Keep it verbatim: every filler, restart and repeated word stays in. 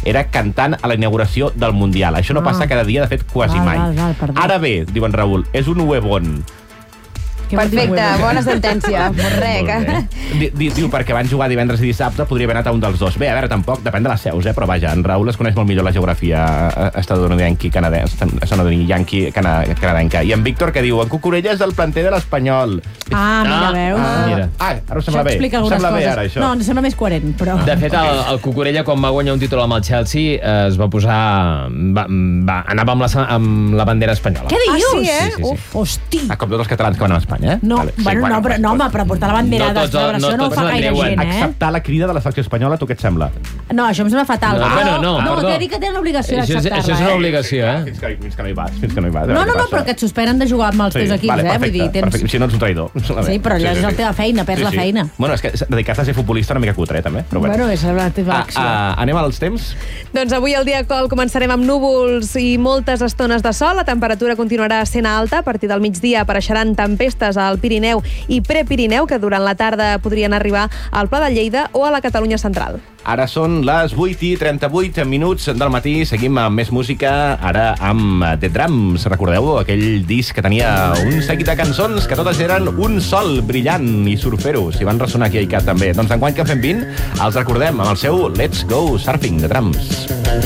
era cantant a la inauguració del Mundial. Això no Ah. passa cada dia, de fet, quasi Val, mai. val, val, perdó. Ara bé, diuen Raül, és un huevón. Què vol dir Perfecte, huevo? bona sentència. Morrec. Molt bé. Di- di- Diu, perquè van jugar divendres i dissabte, podria haver anat a un dels dos. Bé, a veure, tampoc, depèn de les seus, eh? Però vaja, en Raül es coneix molt millor la geografia eh, estadounidenca, canadenca, estadounidenca, cana- canadenca. I en Víctor, que diu, en Cucurella és del planter de l'Espanyol. Ah, mira, veus? Ah, Mira. ah, ara us Això sembla bé. explica Us algunes sembla coses. bé, ara, això? No, em sembla més coherent, però... De fet, el, el Cucurella, quan va guanyar un títol amb el Chelsea, eh, es va posar... Va, va, anava amb la, amb la bandera espanyola. Què dius? Ah, sí, eh? Sí, sí, sí. Uf, hosti. Ah, com tots els catalans que van a Espanya, eh? No, Vale, sí, bueno, no, però, no, home, però portar la bandera No de tots- celebració no no, ho tots fa la gaire treuen. gent, eh? Acceptar la crida de la selecció espanyola, tu què et sembla? No, això em sembla fatal. No, Ah, bueno, no, no, perdó. t'he dit que tenen l'obligació Això és, d'acceptar-la. això és una eh? obligació, eh? Fins que, fins que no hi vas, fins que no hi vas. No, no, no, però que et suspenen de jugar amb els teus equips, vale, eh? perfecte, Vull dir, tens... perfecte. Si no ets un traïdor. Sí, però allò és la teva feina, perds la feina. Bueno, és que dedicar-te a ser futbolista una mica cutre, també. Però bueno. Bueno, és la teva Ah, acció. ah, anem als temps? Doncs avui el dia actual començarem amb núvols i moltes estones de sol. La temperatura continuarà sent alta. A partir del migdia apareixeran tempestes al Pirineu i Prepirineu, que durant la tarda podrien arribar al Pla de Lleida o a la Catalunya central. Ara són les vuit i trenta-vuit minuts del matí. Seguim amb més música, ara amb The Drums. Recordeu aquell disc que tenia un seguit de cançons que totes eren un sol brillant i surfer-ho. Si van ressonar aquí a ICAT també. Doncs enguany que fem vint, els recordem amb el seu Let's Go Surfing, The Drums.